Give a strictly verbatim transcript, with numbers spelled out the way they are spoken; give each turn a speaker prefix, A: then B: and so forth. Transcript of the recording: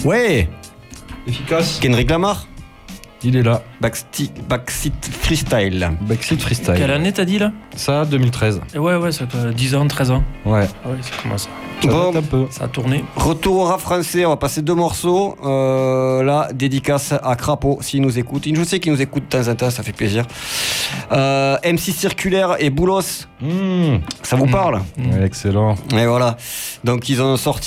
A: Ouais.
B: Efficace.
A: Kendrick Lamar.
B: Il est là.
A: Backseat, Backseat Freestyle.
B: Backseat Freestyle.
C: Quelle année t'as dit là?
B: Ça, deux mille treize.
C: Et ouais, ouais, ça fait dix ans, treize ans.
B: Ouais.
C: Ah ouais, ça commence.
B: Ça
A: Bon.
B: date un peu.
C: Ça a tourné.
A: Retour au rap français, on va passer deux morceaux. Euh, là, dédicace à Crapaud, s'il nous écoute. Je sais qu'il nous écoute de temps en temps, ça fait plaisir. Euh, M C Circulaire et Boulos,
B: Mmh.
A: ça vous parle?
B: Ouais, excellent.
A: Et voilà. Donc, ils ont sorti